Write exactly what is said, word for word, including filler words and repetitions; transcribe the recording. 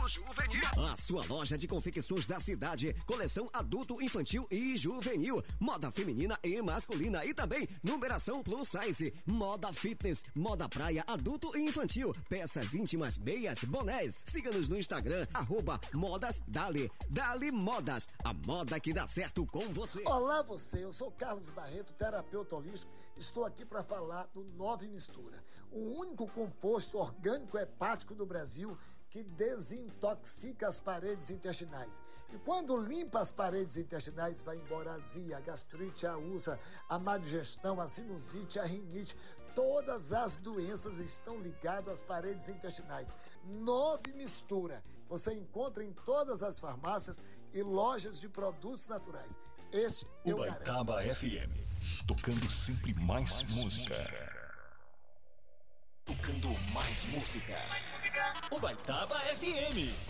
juvenil. A sua loja de confecções da cidade, coleção adulto, infantil e juvenil, moda feminina e masculina e também numeração plus size, moda fitness, moda praia, adulto e infantil, peças íntimas, meias, bonés. Siga-nos no Instagram, arroba Modas Dali. Dali Modas, a moda que dá certo com você. Olá você, eu sou Carlos Barreto, terapeuta holístico. Estou aqui para falar do Nove Mistura, o único composto orgânico hepático do Brasil que desintoxica as paredes intestinais. E quando limpa as paredes intestinais, vai embora a azia, a gastrite, a úlcera, a má digestão, a sinusite, a rinite. Todas as doenças estão ligadas às paredes intestinais. Nove Mistura. Você encontra em todas as farmácias e lojas de produtos naturais. Este eu garanto. Ubaitaba F M, tocando sempre mais, mais música. música. Tocando mais música. Mais música. Ubaitaba F M.